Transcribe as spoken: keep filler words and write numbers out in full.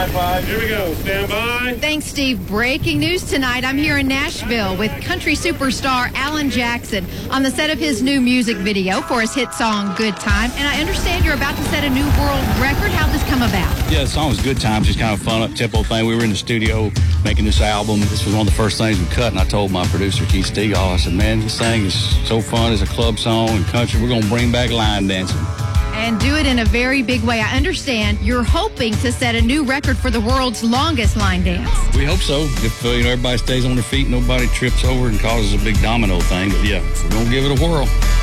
high five. Here we go. Stand by. Thanks, Steve. Breaking news tonight. I'm here in Nashville with country superstar Alan Jackson on the set of his new music video for his hit song, Good Time. And I understand you're about to set a new world record. How'd this come about? Yeah, the song was Good Times. Just kind of fun, up-tempo thing. We were in the studio making this album. This was one of the first things we cut, and I told my producer, Keith Stegall, I said, man, this thing is so fun. It's a club song and country. We're going to bring back line dancing. And do it in a very big way. I understand you're hoping to set a new record for the world's longest line dance. We hope so. If uh, you know, everybody stays on their feet, nobody trips over and causes a big domino thing. But yeah, we're going to give it a whirl.